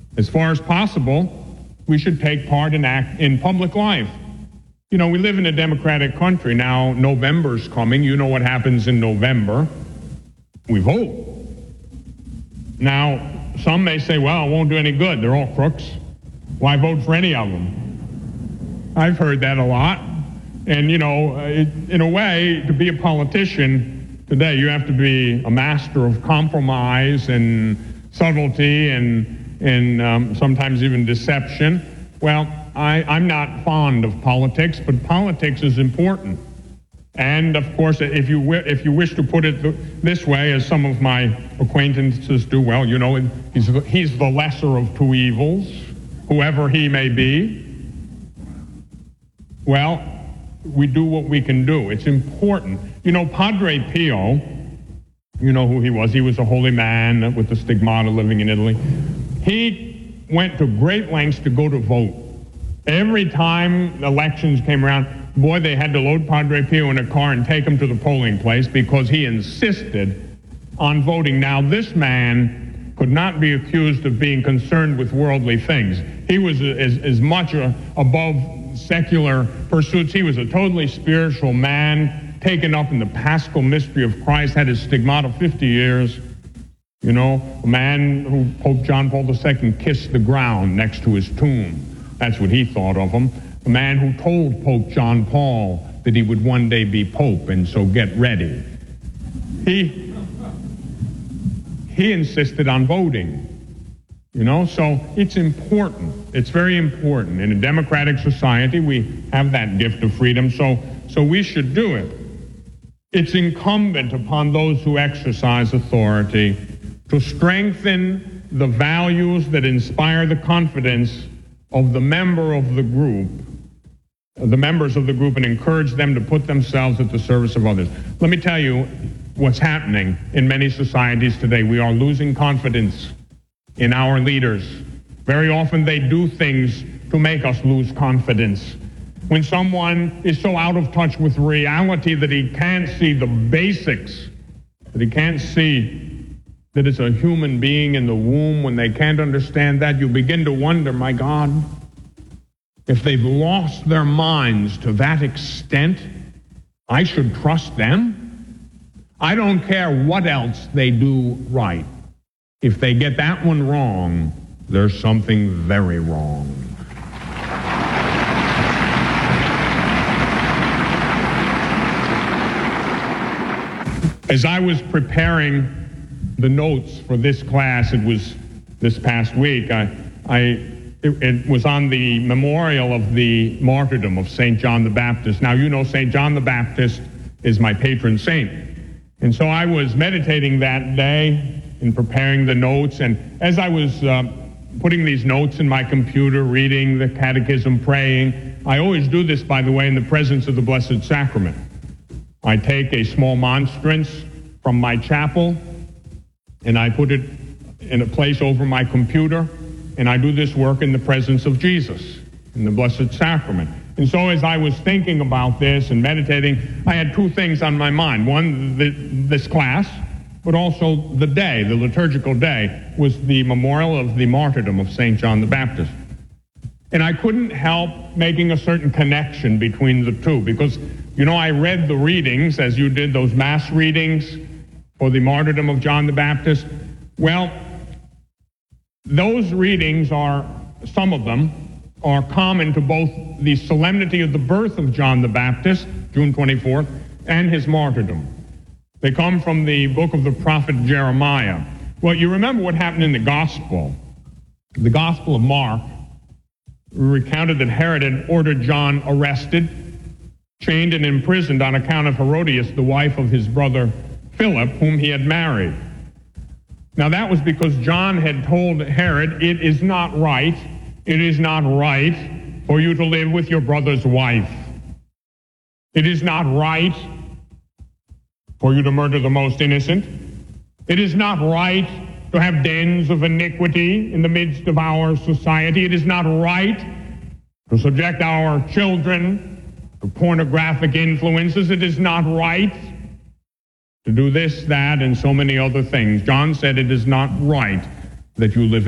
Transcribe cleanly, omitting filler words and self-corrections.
As far as possible, we should take part in public life. You know, we live in a democratic country. Now, November's coming. You know what happens in November. We vote. Now, some may say, well, it won't do any good. They're all crooks. Why vote for any of them? I've heard that a lot. And, you know, in a way, to be a politician today, you have to be a master of compromise and subtlety and sometimes even deception. Well, I'm not fond of politics, but politics is important. And, of course, if you wish to put it this way, as some of my acquaintances do, well, you know, he's the lesser of two evils, whoever he may be. Well, we do what we can do. It's important. You know, Padre Pio, you know who he was. He was a holy man with the stigmata living in Italy. He went to great lengths to go to vote. Every time elections came around, boy, they had to load Padre Pio in a car and take him to the polling place because he insisted on voting. Now, this man could not be accused of being concerned with worldly things. He was as much above secular pursuits. He was a totally spiritual man, taken up in the paschal mystery of Christ, had his stigmata 50 years. You know, a man who Pope John Paul II kissed the ground next to his tomb. That's what he thought of him. A man who told Pope John Paul that he would one day be Pope, and so get ready. He insisted on voting. You know, so it's important. It's very important. In a democratic society, we have that gift of freedom, so we should do it. It's incumbent upon those who exercise authority to strengthen the values that inspire the confidence of the members of the group, and encourage them to put themselves at the service of others. Let me tell you what's happening in many societies today. We are losing confidence in our leaders. Very often they do things to make us lose confidence. When someone is so out of touch with reality that he can't see the basics, that he can't see that it's a human being in the womb, when they can't understand that, you begin to wonder, my God, if they've lost their minds to that extent, I should trust them? I don't care what else they do right. If they get that one wrong, there's something very wrong. As I was preparing the notes for this class, it was this past week, it was on the memorial of the martyrdom of St. John the Baptist. Now, you know St. John the Baptist is my patron saint. And so I was meditating that day and preparing the notes, and as I was putting these notes in my computer, reading the catechism, praying, I always do this, by the way, in the presence of the Blessed Sacrament. I take a small monstrance from my chapel, and I put it in a place over my computer, and I do this work in the presence of Jesus, in the Blessed Sacrament. And so as I was thinking about this and meditating, I had two things on my mind. One, this class, but also the day, the liturgical day, was the memorial of the martyrdom of St. John the Baptist. And I couldn't help making a certain connection between the two, because, you know, I read the readings, as you did, those mass readings for the martyrdom of John the Baptist. Well, those readings some of them are common to both the solemnity of the birth of John the Baptist, June 24th, and his martyrdom. They come from the book of the prophet Jeremiah. Well, you remember what happened in the Gospel. The Gospel of Mark recounted that Herod had ordered John arrested, chained, and imprisoned on account of Herodias, the wife of his brother Philip, whom he had married. Now, that was because John had told Herod, it is not right for you to live with your brother's wife. It is not right for you to murder the most innocent. It is not right to have dens of iniquity in the midst of our society. It is not right to subject our children to pornographic influences. It is not right to do this, that, and so many other things. John said it is not right that you live